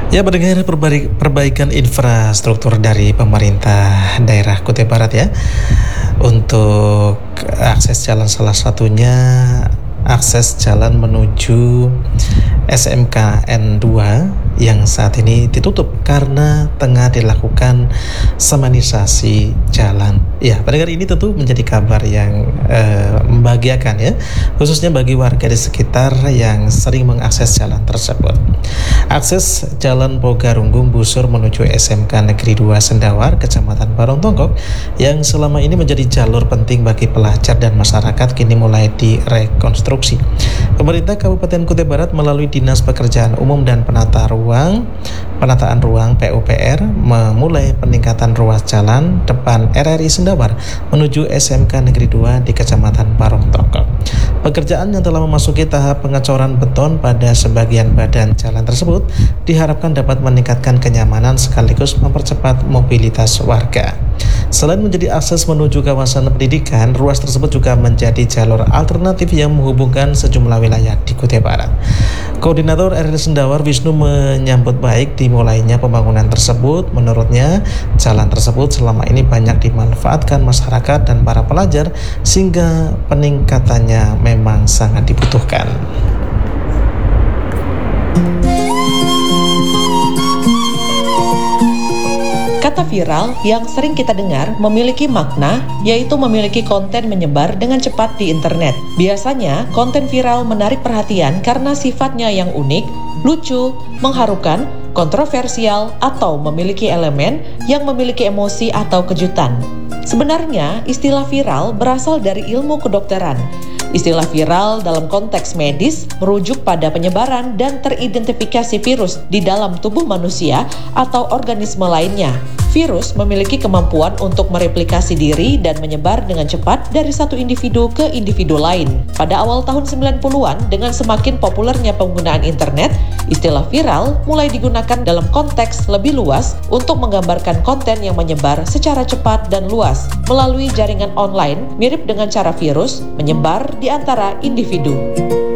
Ya, mendengar perbaikan infrastruktur dari pemerintah daerah Kutai Barat ya. Untuk akses jalan salah satunya akses jalan menuju SMKN 2 yang saat ini ditutup karena tengah dilakukan semanisasi jalan. Ya, pendengar, ini tentu menjadi kabar yang membahagiakan ya, khususnya bagi warga di sekitar yang sering mengakses jalan tersebut. Akses Jalan Bogarunggung Busur menuju SMK Negeri 2 Sendawar, Kecamatan Barong Tonggok, yang selama ini menjadi jalur penting bagi pelajar dan masyarakat, kini mulai direkonstruksi. Pemerintah Kabupaten Kutai Barat melalui Dinas Pekerjaan Umum dan Penataan Ruang PUPR memulai peningkatan ruas jalan depan RRI Sendawar menuju SMK Negeri 2 di Kecamatan Barong Tonggok. Pekerjaan yang telah memasuki tahap pengecoran beton pada sebagian badan jalan tersebut diharapkan dapat meningkatkan kenyamanan sekaligus mempercepat mobilitas warga. Selain menjadi akses menuju kawasan pendidikan, ruas tersebut juga menjadi jalur alternatif yang menghubungkan sejumlah wilayah di Kutai Barat. Koordinator RRI Sendawar Wisnu menyambut baik dimulainya pembangunan tersebut. Menurutnya, jalan tersebut selama ini banyak dimanfaatkan masyarakat dan para pelajar sehingga peningkatannya memang sangat dibutuhkan. Kata viral yang sering kita dengar memiliki makna, yaitu memiliki konten menyebar dengan cepat di internet. Biasanya, konten viral menarik perhatian karena sifatnya yang unik, lucu, mengharukan, kontroversial, atau memiliki elemen yang memiliki emosi atau kejutan. Sebenarnya, istilah viral berasal dari ilmu kedokteran. Istilah viral dalam konteks medis merujuk pada penyebaran dan teridentifikasi virus di dalam tubuh manusia atau organisme lainnya. Virus memiliki kemampuan untuk mereplikasi diri dan menyebar dengan cepat dari satu individu ke individu lain. Pada awal tahun 90-an, dengan semakin populernya penggunaan internet, istilah viral mulai digunakan dalam konteks lebih luas untuk menggambarkan konten yang menyebar secara cepat dan luas melalui jaringan online, mirip dengan cara virus menyebar di antara individu.